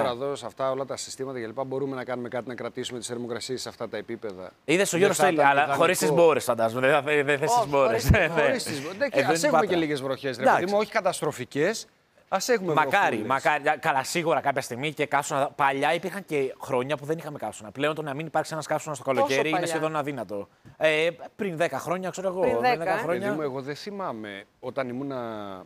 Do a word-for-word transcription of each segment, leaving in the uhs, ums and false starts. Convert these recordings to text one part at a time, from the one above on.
τώρα εδώ σε αυτά όλα τα συστήματα κλπ. Μπορούμε να κάνουμε κάτι να κρατήσουμε τις θερμοκρασίες σε αυτά τα επίπεδα. Είδες ο Γιώργος θέλει, αλλά χωρίς τις μπόρες φαντάζομαι. Δεν θες τις μπόρες. Χωρίς τις μπόρες. Ας έχουμε και λίγες βροχές, ρε παιδί μου, όχι καταστροφικές. Ας έχουμε μακάρι, βροχούλες. μακάρι. Καλά, σίγουρα κάποια στιγμή και καύσωνα. Παλιά υπήρχαν και χρόνια που δεν είχαμε καύσωνα. Πλέον το να μην υπάρξει ένας καύσωνας στο καλοκαίρι είναι σχεδόν αδύνατο. Ε, πριν δέκα χρόνια, ξέρω εγώ. Πριν δέκα, δέκα χρόνια. Παιδί μου, εγώ δεν θυμάμαι όταν ήμουνα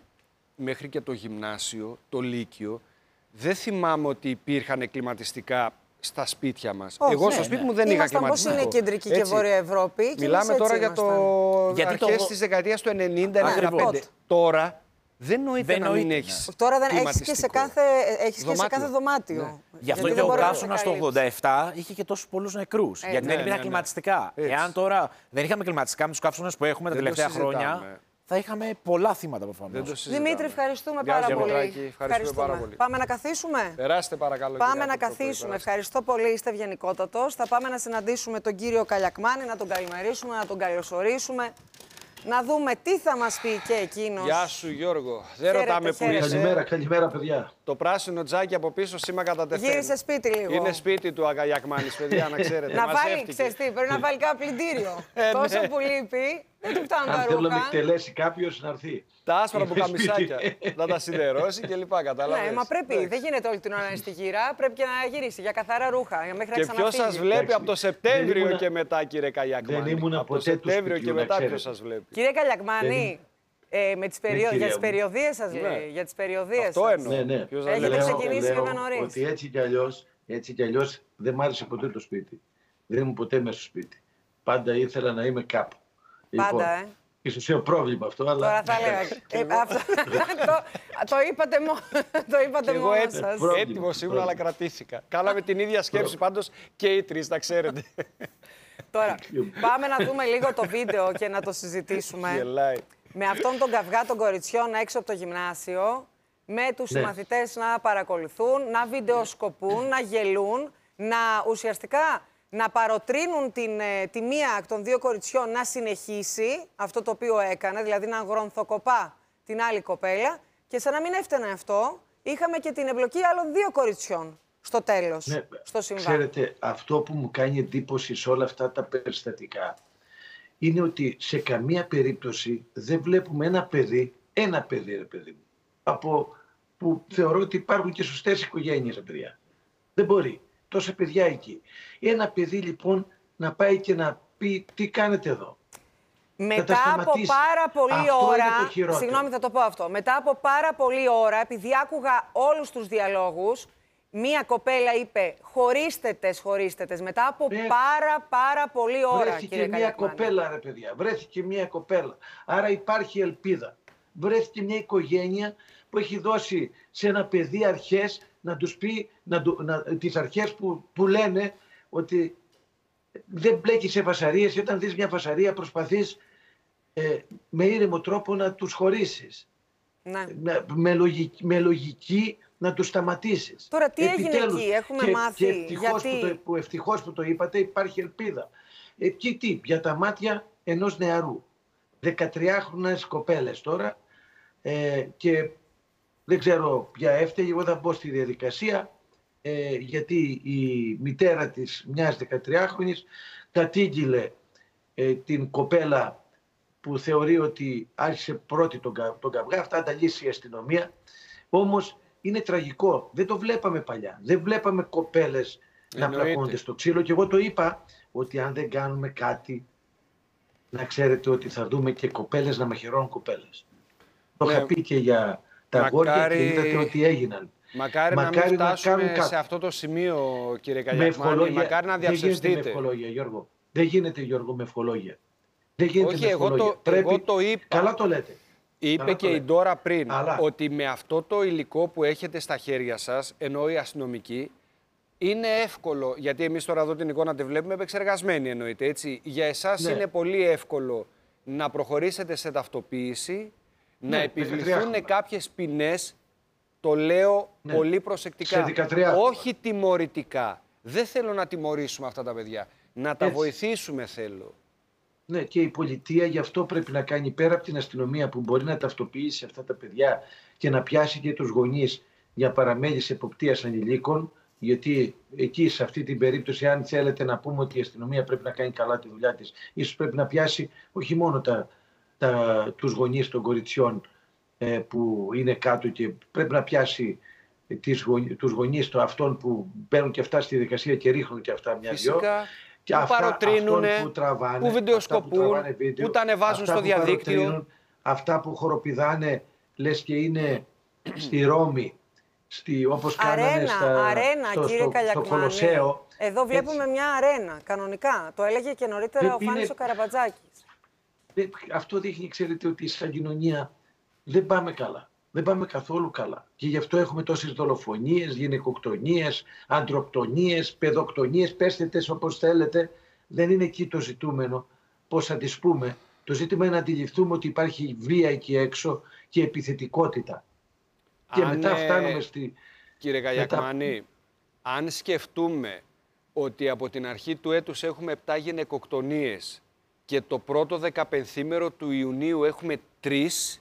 μέχρι και το γυμνάσιο, το λύκειο, δεν θυμάμαι ότι υπήρχαν κλιματιστικά στα σπίτια μας. Όχι, εγώ ναι, στο σπίτι ναι. μου δεν Ήμασταν είχα κλιματιστικό. Πώς είναι η κεντρική και βόρεια Ευρώπη. Και μιλάμε τώρα για το Γιατί αρχές το... της δεκαετίας του ενενήντα ενενήντα πέντε. Τώρα δεν νοείται να μην έχεις. Τώρα δεν έχεις και σε κάθε, έχεις και σε κάθε δωμάτιο. Ναι. Γι' αυτό και ο καύσωνας το ογδόντα επτά είχε και τόσους πολλούς νεκρούς. Γιατί δεν υπήρχαν κλιματιστικά. Εάν τώρα δεν είχαμε κλιματιστικά με τους καύσωνες που έχουμε τα τελευταία χρόνια, θα είχαμε πολλά θύματα προφανώς. Δημήτρη, ευχαριστούμε πάρα πολύ. Ευχαριστούμε πάρα πολύ. Πάμε να καθίσουμε. Περάστε παρακαλώ. Πάμε να καθίσουμε. Ευχαριστώ πολύ, είστε ευγενικότατος. Θα πάμε να συναντήσουμε τον κύριο Καλιακμάνη, να τον καλημερίσουμε, να τον καλωσορίσουμε. Να δούμε τι θα μας πει και εκείνος. Γεια σου Γιώργο. Δεν Χαίρετε, ρωτάμε που χαίρετε. είσαι. Καλημέρα, καλημέρα παιδιά. Το πράσινο τζάκι από πίσω σήμα κατατεθέν. Γύρισε σπίτι λίγο. Είναι σπίτι του Αγκαλιακμάνης, παιδιά, να ξέρετε. Να βάλει, ξέρεις τι, πρέπει να βάλει κάποιο πλυντήριο. Τόσο που λείπει, δεν του φτάνουν τα Αν θέλω να με ρούχα. εκτελέσει κάποιος να έρθει. Τα άσπρα που καμισάκια. Να τα σιδερώσει και λοιπά, κατάλαβες. Ναι, μα πρέπει. Δεν γίνεται όλη την ώρα να είναι στη γύρα. Πρέπει και να γυρίσει για καθαρά ρούχα. Για μέχρι Και να ποιο ξαναφύγει. σας βλέπει από το Σεπτέμβριο ήμουνα- και μετά, κύριε Καλιακμάνη. Δεν ήμουνα Από το ποτέ του Σεπτέμβριο σπιτιού, και να μετά ποιο ξέρετε. σας βλέπει. Κύριε Καλιακμάνη, ε, με τις περιο... κυρία για τις μου. περιοδίες σας Ναι. λέει. Για τις περιοδίες Αυτό σας. εννοώ. Ναι, ναι. Ποιος Έχετε θα λέει. ξεκινήσει λίγο νωρίς. ότι έτσι κι αλλιώς, έτσι κι αλλιώς δεν μ' άρεσε ποτέ το σπίτι. Δεν ήμουν ποτέ μέσα στο σπίτι. Πάντα ήθελα να είμαι κάπου. Πάντα, ε. Ίσως είναι πρόβλημα αυτό, αλλά... Τώρα θα έλεγα. ε, αυτό, το, το είπατε, μό, το είπατε Και εγώ μόνο έτοιμο, σας. Πρόβλημα, έτοιμος ήμουν, πρόβλημα. αλλά κρατήθηκα. Κάναμε την ίδια σκέψη πάντως και οι τρεις, τα ξέρετε. Τώρα, πάμε να δούμε λίγο το βίντεο και να το συζητήσουμε. Γελάει. Με αυτόν τον καυγά των κοριτσιών έξω από το γυμνάσιο, με τους Ναι. συμμαθητές να παρακολουθούν, να βιντεοσκοπούν, να γελούν, να ουσιαστικά να παροτρύνουν την, ε, τη μία εκ των δύο κοριτσιών να συνεχίσει αυτό το οποίο έκανε, δηλαδή να γρονθοκοπά την άλλη κοπέλα. Και σαν να μην έφτανε αυτό, είχαμε και την εμπλοκή άλλων δύο κοριτσιών στο τέλος, Ναι, στο συμβάν. ξέρετε, αυτό που μου κάνει εντύπωση σε όλα αυτά τα περιστατικά είναι ότι σε καμία περίπτωση δεν βλέπουμε ένα παιδί, ένα παιδί ρε παιδί μου, από που θεωρώ ότι υπάρχουν και σωστές οικογένειες ρε παιδιά. Δεν μπορεί. Τόσα παιδιά εκεί. Ένα παιδί λοιπόν να πάει και να πει τι κάνετε εδώ. Μετά τα από σταματήσει. πάρα πολλή Αυτό είναι ώρα, το χειρότερο. συγγνώμη θα το πω αυτό, μετά από πάρα πολλή ώρα, επειδή άκουγα όλους τους διαλόγους, μία κοπέλα είπε χωρίστε τες, χωρίστε τες, μετά από Ναι. πάρα πάρα πολλή ώρα, Βρέθηκε κύριε μια Καλιακμάνη. κοπέλα ρε παιδιά, βρέθηκε μια κοπέλα. Άρα υπάρχει ελπίδα. Βρέθηκε μια οικογένεια που έχει δώσει σε ένα παιδί αρχές να τους πει, να, του- να, τις αρχές που, που λένε ότι δεν μπλέκει σε φασαρίες, όταν δεις μια φασαρία προσπαθείς ε, με ήρεμο τρόπο να τους χωρίσεις. Ναι. Με, με, λογική, με λογική να τους σταματήσεις. Τώρα, τι έγινε Επιτέλους, εκεί, έχουμε και, μάθει, και ευτυχώς, γιατί- που το, που ευτυχώς που το είπατε, υπάρχει ελπίδα. Εκεί τι, για τα μάτια ενός νεαρού. δεκατριάχρονες κοπέλες τώρα ε, και δεν ξέρω ποια έφταιγε, εγώ θα μπω στη διαδικασία ε, γιατί η μητέρα της μιας δεκατριάχρονης κατήγγειλε ε, την κοπέλα που θεωρεί ότι άρχισε πρώτη τον, κα, τον καυγά, αυτά τα λύσει η αστυνομία. Όμως είναι τραγικό, δεν το βλέπαμε παλιά, δεν βλέπαμε κοπέλες να Εννοείται. πλακώνονται στο ξύλο και εγώ το είπα ότι αν δεν κάνουμε κάτι να ξέρετε ότι θα δούμε και κοπέλες να μαχαιρώνουν κοπέλες. Το Ναι. είχα πει και για τα αγόρια Μακάρι- και είδατε ότι έγιναν. Μακάρι, Μακάρι να μην να φτάσουμε κάνουν κάτι. σε αυτό το σημείο, κύριε Με Καλιακμάνη. ευχολόγια. Μακάρι να Δεν γίνεται με διαψευστείτε. ευχολόγια, Γιώργο. Δεν γίνεται, Γιώργο, με ευχολόγια. Δεν γίνεται Όχι, με εγώ ευχολόγια. το- Πρέπει... εγώ το είπα. Καλά το λέτε. Είπε Καλά το και η λέτε. Ντόρα πριν Αλλά- ότι με αυτό το υλικό που έχετε στα χέρια σας, ενώ οι αστυνομικοί, είναι εύκολο, γιατί εμείς τώρα εδώ την εικόνα τη βλέπουμε επεξεργασμένη εννοείται, έτσι. Για εσάς Ναι. είναι πολύ εύκολο να προχωρήσετε σε ταυτοποίηση, να Ναι, επιβληθούν δεκατρία. κάποιες ποινές, το λέω Ναι. πολύ προσεκτικά. Σε δεκατρία. Όχι τιμωρητικά. Δεν θέλω να τιμωρήσουμε αυτά τα παιδιά. Να τα Έτσι. βοηθήσουμε θέλω. Ναι, και η πολιτεία γι' αυτό πρέπει να κάνει πέρα από την αστυνομία που μπορεί να ταυτοποιήσει αυτά τα παιδιά και να πιάσει και τους γονείς για παραμέληση εποπτείας ανηλίκων, γιατί εκεί σε αυτή την περίπτωση, αν θέλετε να πούμε ότι η αστυνομία πρέπει να κάνει καλά τη δουλειά της, ίσως πρέπει να πιάσει όχι μόνο τα, τα, τους γονείς των κοριτσιών ε, που είναι κάτω, και πρέπει να πιάσει τις, τους γονείς των αυτών που μπαίνουν και αυτά στη δικασία και ρίχνουν και αυτά μια-δυο. Και που αυτά, παροτρύνουν, που, τραβάνε, που βιντεοσκοπούν, που, βίντεο, που τα ανεβάζουν στο διαδίκτυο. Αυτά που χοροπηδάνε, λες και είναι στη Ρώμη, στη, όπως αρένα, κάνανε στα, αρένα, στο, κύριε στο, Καλιακμάνη. στο Κολοσσέο. Εδώ βλέπουμε έτσι μια αρένα, κανονικά. Το έλεγε και νωρίτερα δεν ο Φάνης είναι... ο Καραμπατζάκης. Δεν... Αυτό δείχνει, ξέρετε, ότι σαν κοινωνία δεν πάμε καλά. Δεν πάμε καθόλου καλά. Και γι' αυτό έχουμε τόσες δολοφονίες, γυναικοκτονίες, αντροκτονίες, παιδοκτονίες, πέστε τες όπως θέλετε. Δεν είναι εκεί το ζητούμενο, πώς θα τις πούμε. Το ζήτημα είναι να αντιληφθούμε ότι υπάρχει βία εκεί έξω και επιθετικότητα. Και αν, μετά φτάνουμε στη... Κύριε Καλιακμάνη, μετά... αν σκεφτούμε ότι από την αρχή του έτους έχουμε επτά γυναικοκτονίες και το πρώτο δεκαπενθήμερο του Ιουνίου έχουμε τρεις,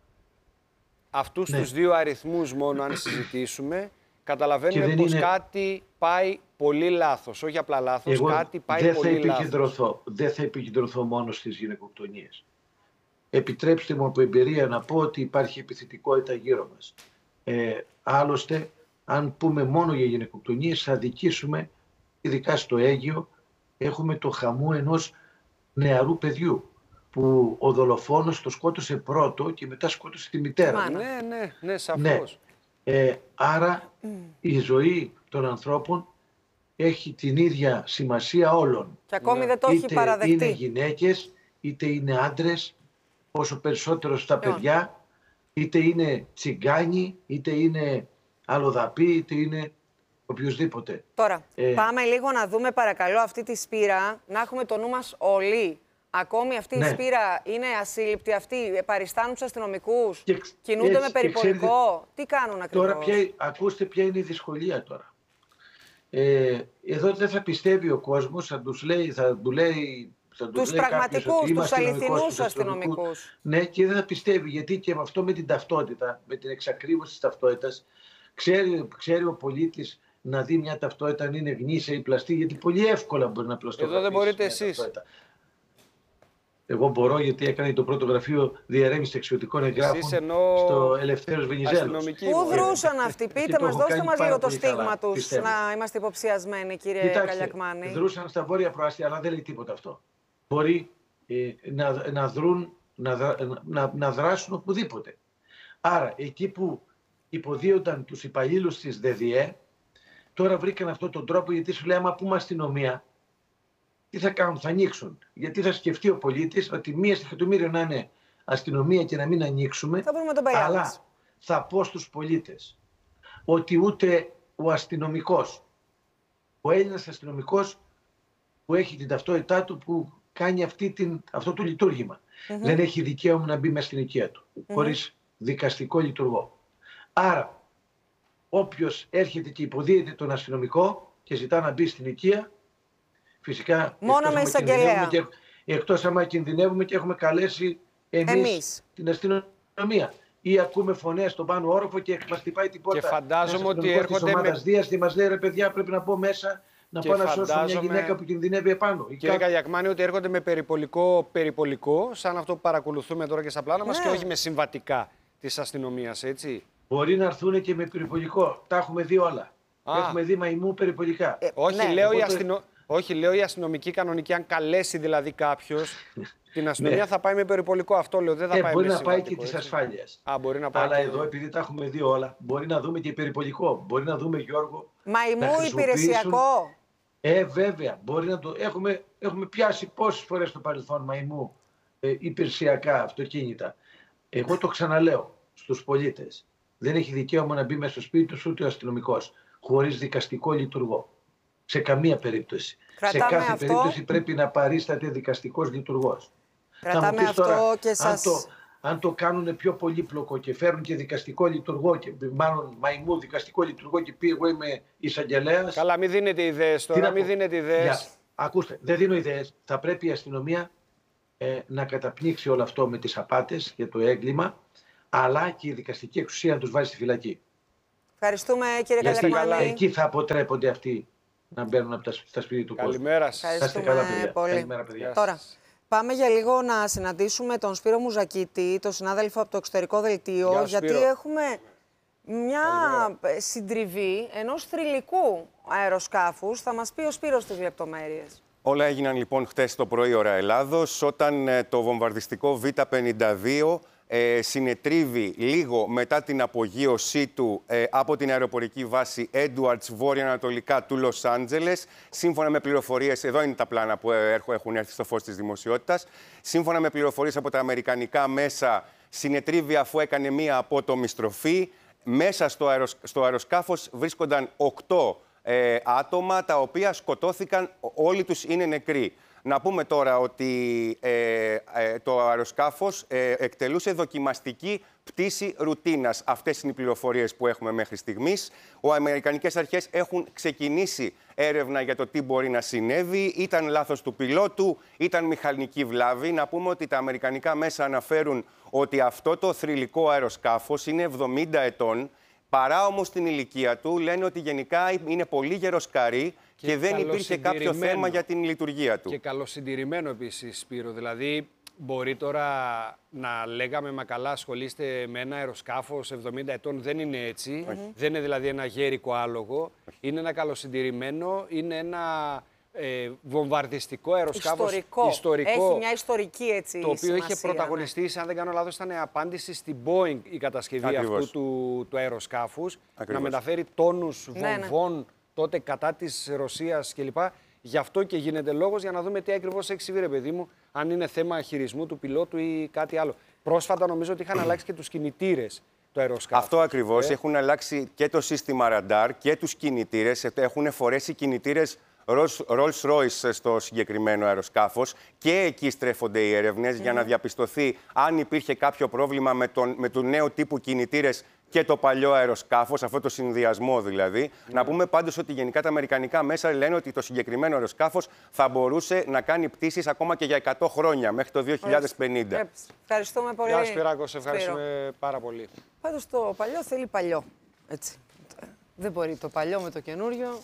αυτούς ναι. τους δύο αριθμούς μόνο αν συζητήσουμε, καταλαβαίνουμε πως είναι... κάτι πάει πολύ λάθος. Όχι απλά λάθος, Εγώ κάτι πάει δεν πολύ θα λάθος. Δεν θα επικεντρωθώ μόνο στις γυναικοκτονίες. Επιτρέψτε μου από εμπειρία να πω ότι υπάρχει επιθετικότητα γύρω μας. Ε, άλλωστε, αν πούμε μόνο για γυναικοκτονίες, θα αδικήσουμε, ειδικά στο Αίγυο, έχουμε το χαμό ενός νεαρού παιδιού, που ο δολοφόνος το σκότωσε πρώτο και μετά σκότωσε τη μητέρα. Ναι, ναι, ναι, σαφώς. Ναι. Ε, άρα mm. η ζωή των ανθρώπων έχει την ίδια σημασία όλων. Και ακόμη ναι. δεν το είτε έχει παραδεχτεί. Είτε είναι γυναίκες, είτε είναι άντρες, όσο περισσότερο στα παιδιά, είτε είναι τσιγκάνοι, είτε είναι αλλοδαποί, είτε είναι οποιοδήποτε. Τώρα, ε, πάμε λίγο να δούμε παρακαλώ αυτή τη σπήρα, να έχουμε το νου μας όλοι. Ακόμη αυτή ναι. η σπήρα είναι ασύλληπτη, αυτοί παριστάνουν τους αστυνομικούς, και, κινούνται έτσι, με περιπολικό. Ξέρετε, τι κάνουν ακριβώς? Τώρα, ποια, ακούστε ποια είναι η δυσκολία τώρα. Ε, εδώ δεν θα πιστεύει ο κόσμος, θα τους λέει, θα του λέει... Θα τους λέει πραγματικούς, τους αληθινούς αστυνομικούς. Ναι, και δεν θα πιστεύει, γιατί και με αυτό με την ταυτότητα, με την εξακρίβωση της ταυτότητας, ξέρει, ξέρει ο πολίτης να δει μια ταυτότητα αν είναι γνήσια ή πλαστή, γιατί πολύ εύκολα μπορεί να πλαστογραφήσει. Εδώ δεν μπορείτε εσείς. Ταυτότητα. Εγώ μπορώ, γιατί έκανε το πρώτο γραφείο διερεύνηση ταξιδιωτικών εγγράφων ενώ... στο Ελευθέρος Βενιζέλος. Πού δρούσαν αυτοί? Πείτε μας, δώστε μας λίγο το στίγμα τους, πιστεύω. Να είμαστε υποψιασμένοι, κύριε Κοιτάξτε, Καλιακμάνη. Δρούσαν στα βόρεια προάστια, αλλά δεν λέει τίποτα αυτό. Μπορεί ε, να, να, δρουν, να, δρα, να, να δράσουν οπουδήποτε. Άρα, εκεί που υποδίονταν τους υπαλλήλους της ΔΔΕ, τώρα βρήκαν αυτόν τον τρόπο, γιατί σου λέει, άμα πούμε αστυνομία, τι θα κάνουν, θα ανοίξουν. Γιατί θα σκεφτεί ο πολίτης ότι μία στο εκατομμύριο να είναι αστυνομία και να μην ανοίξουμε, θα τον αλλά θα πω στους πολίτες ότι ούτε ο αστυνομικός, ο Έλληνας αστυνομικός που έχει την ταυτότητά του, που κάνει αυτή την, αυτό το λειτουργήμα, mm-hmm. δεν έχει δικαίωμα να μπει μέσα στην οικία του, mm-hmm. χωρίς δικαστικό λειτουργό. Άρα, όποιος έρχεται και υποδίεται τον αστυνομικό και ζητά να μπει στην οικία, φυσικά, μόνο με εισαγγελέα. Και, εκτός άμα κινδυνεύουμε και έχουμε καλέσει εμείς, εμείς. την αστυνομία. Ή ακούμε φωνές στον πάνω όροφο και μας χτυπάει την πόρτα. Και φαντάζομαι ότι έρχονται με... Δίας, και μας λέει, ρε παιδιά, πρέπει να πω μέσα να πάω να σώσω μια γυναίκα που κινδυνεύει επάνω. Κύριε κά... Καλιακμάνη, ότι έρχονται με περιπολικό, περιπολικό, σαν αυτό που παρακολουθούμε τώρα και στα πλάνα μας, ναι. και όχι με συμβατικά της αστυνομίας, έτσι. Μπορεί να έρθουν και με περιπολικό. Τα έχουμε δει όλα. Α. Έχουμε δει μαϊμού περιπολικά. Ε, όχι, ναι. λέω, Οπότε... η αστυνο... όχι, λέω η αστυνομική κανονική, αν καλέσει δηλαδή κάποιος την αστυνομία, ναι. θα πάει με περιπολικό. Αυτό λέω, δεν θα ε, πάει μπορεί με να πάει συμβατικό, και της ασφάλειας. Α, μπορεί να πάει. Αλλά και... εδώ, επειδή τα έχουμε δει όλα, μπορεί να δούμε και περιπολικό. Μπορεί να δούμε, Γιώργο. Μαϊμού υπηρεσιακό. Ε, βέβαια. Μπορεί να το... έχουμε, έχουμε πιάσει πόσες φορές στο παρελθόν μαϊμού ε, υπηρεσιακά αυτοκίνητα. Εγώ το ξαναλέω στους πολίτες. Δεν έχει δικαίωμα να μπει μέσα στο σπίτι του ούτε ο αστυνομικός χωρίς δικαστικό λειτουργό. Σε καμία περίπτωση. Κρατάμε σε κάθε αυτό... περίπτωση πρέπει να παρίσταται δικαστικός λειτουργός. Κρατάμε αυτό τώρα, και σας... Αν το, αν το κάνουν πιο πολύπλοκο και φέρουν και δικαστικό λειτουργό, και μάλλον μαϊμού δικαστικό λειτουργό, και πει εγώ είμαι εισαγγελέας. Καλά, μην δίνετε ιδέες τώρα, μην δίνετε ιδέες. Ακούστε, δεν δίνω ιδέες. Θα πρέπει η αστυνομία ε, να καταπνίξει όλο αυτό με τις απάτες και το έγκλημα, αλλά και η δικαστική εξουσία να τους βάζει στη φυλακή. Ευχαριστούμε, κύριε Καλιακμάνη. Εκεί θα αποτρέπονται αυτοί να μπαίνουν από τα, στα σπίτια του κόσμου. Καλημέρα σας. Ευχαριστούμε καλά, παιδιά. πολύ. Καλημέρα, παιδιά. Τώρα, πάμε για λίγο να συναντήσουμε τον Σπύρο Μουζακίτη, τον συνάδελφο από το εξωτερικό δελτίο, Γεια, γιατί Σπύρο. έχουμε μια Καλημέρα. συντριβή ενός θρυλικού αεροσκάφους. Θα μας πει ο Σπύρος τις λεπτομέρειες. Όλα έγιναν λοιπόν χτες το πρωί ώρα Ελλάδος, όταν ε, το βομβαρδιστικό Β πενήντα δύο ε, συνετρίβει λίγο μετά την απογείωσή του ε, από την αεροπορική βάση Edwards βόρεια-ανατολικά του Λος Άντζελες. Σύμφωνα με πληροφορίες, εδώ είναι τα πλάνα που έχουν έρθει στο φως της δημοσιότητας. Σύμφωνα με πληροφορίες από τα αμερικανικά μέσα, συνετρίβει αφού έκανε μία απότομη στροφή. Μέσα στο, αεροσ... στο αεροσκάφος βρίσκονταν οκτώ ε, άτομα, τα οποία σκοτώθηκαν, όλοι τους είναι νεκροί. Να πούμε τώρα ότι ε, ε, το αεροσκάφος ε, εκτελούσε δοκιμαστική πτήση ρουτίνας. Αυτές είναι οι πληροφορίες που έχουμε μέχρι στιγμής. Οι αμερικανικές αρχές έχουν ξεκινήσει έρευνα για το τι μπορεί να συνέβη. Ήταν λάθος του πιλότου, ήταν μηχανική βλάβη. Να πούμε ότι τα αμερικανικά μέσα αναφέρουν ότι αυτό το θρυλικό αεροσκάφος είναι εβδομήντα ετών. Παρά όμως την ηλικία του, λένε ότι γενικά είναι πολύ γεροσκαρί και, και δεν υπήρχε κάποιο θέμα για την λειτουργία του. Και καλοσυντηρημένο επίσης, Σπύρο. Δηλαδή, μπορεί τώρα να λέγαμε, μα καλά, ασχολείστε με ένα αεροσκάφος εβδομήντα ετών. Δεν είναι έτσι. Mm-hmm. Δεν είναι δηλαδή ένα γέρικο άλογο. Είναι ένα καλοσυντηρημένο, είναι ένα ε, βομβαρδιστικό αεροσκάφος. Ιστορικό. ιστορικό. Έχει μια ιστορική έτσι το οποίο σημασία, είχε πρωταγωνιστήσει, ναι. Αν δεν κάνω λάθος, ήταν απάντηση στην Boeing η κατασκευή Ακριβώς. αυτού του, του αεροσκάφους. Ακριβώς. Να μεταφέρει τόνους Ναι, βομβών ναι. τότε κατά της Ρωσίας κλπ. Γι' αυτό και γίνεται λόγος για να δούμε τι ακριβώς έχει συμβεί, ρε παιδί μου, αν είναι θέμα χειρισμού του πιλότου ή κάτι άλλο. Πρόσφατα νομίζω ότι είχαν αλλάξει και τους κινητήρες του αεροσκάφους. Αυτό ακριβώς. Ε. Έχουν αλλάξει και το σύστημα ραντάρ και τους κινητήρες. Έχουν φορέσει κινητήρες Rolls-Royce στο συγκεκριμένο αεροσκάφος και εκεί στρέφονται οι έρευνες mm. για να διαπιστωθεί αν υπήρχε κάποιο πρόβλημα με τον, με τον νέο τύπου κινητήρες και το παλιό αεροσκάφος, αυτό το συνδυασμό δηλαδή. Mm. Να πούμε πάντως ότι γενικά τα αμερικανικά μέσα λένε ότι το συγκεκριμένο αεροσκάφος θα μπορούσε να κάνει πτήσεις ακόμα και για εκατό χρόνια, μέχρι το δύο χιλιάδες πενήντα. Ευχαριστούμε πολύ. Γεια Σπυράκο, σε ευχαριστούμε Σπύρο. πάρα πολύ. Πάντως το παλιό θέλει παλιό. Έτσι. Δεν μπορεί το παλιό με το καινούριο.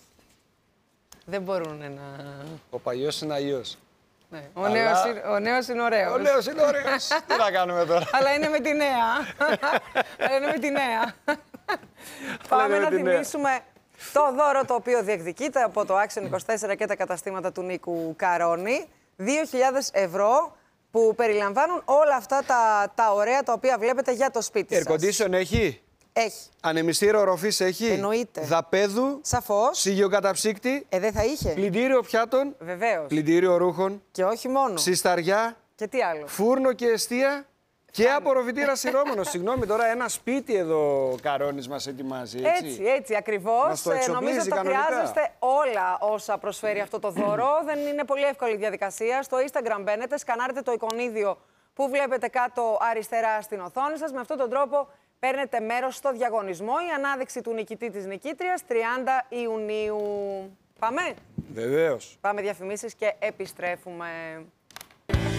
Δεν μπορούν να... Ο παλιός είναι αγιός. Ναι. Ο, Αλλά... νέος είναι, ο νέος είναι ωραίος. Ο νέος είναι ωραίος. Τι να κάνουμε τώρα. Αλλά είναι με τη νέα. Αλλά είναι με τη νέα. Πάμε να θυμίσουμε το δώρο το οποίο διεκδικείται από το Action είκοσι τέσσερα και τα καταστήματα του Νίκου Καρόνη. δύο χιλιάδες ευρώ που περιλαμβάνουν όλα αυτά τα, τα ωραία τα οποία βλέπετε για το σπίτι σας. Air condition έχει. Έχει. Ανεμιστήριο οροφής έχει. Εννοείται. Δαπέδου. Σαφώς. Σιγιοκαταψύκτη. Ε, δεν θα είχε. Πλυντήριο πιάτων. Βεβαίως. Πλυντήριο ρούχων. Και όχι μόνο. Ψισταριά. Και τι άλλο. Φούρνο και εστία. Και απορροφητήρα σειρώμενο. Συγγνώμη, τώρα ένα σπίτι εδώ ο Καρόνης μας ετοιμάζει. Έτσι, έτσι, έτσι ακριβώς. Το ε, νομίζω ότι τα χρειάζεστε όλα όσα προσφέρει αυτό το δώρο. Δεν είναι πολύ εύκολη διαδικασία. Στο Instagram μπαίνετε, σκανάρετε το εικονίδιο που βλέπετε κάτω αριστερά στην οθόνη σας. Με αυτόν τον τρόπο παίρνετε μέρος στο διαγωνισμό. Η ανάδειξη του νικητή της νικήτριας τριάντα Ιουνίου. Πάμε. Βεβαίως. Πάμε διαφημίσεις και επιστρέφουμε.